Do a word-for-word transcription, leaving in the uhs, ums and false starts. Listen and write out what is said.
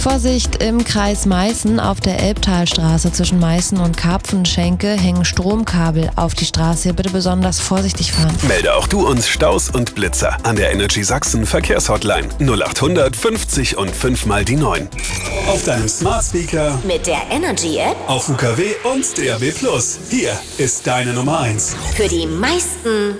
Vorsicht im Kreis Meißen auf der Elbtalstraße zwischen Meißen und Karpfenschenke hängen Stromkabel auf die Straße. Hier bitte besonders vorsichtig fahren. Melde auch du uns Staus und Blitzer an der Energy Sachsen Verkehrshotline null acht hundert fünfzig und fünf mal die neun. Auf deinem Smart Speaker, mit der Energy App, auf U K W und D A B plus. Hier ist deine Nummer eins. Für die meisten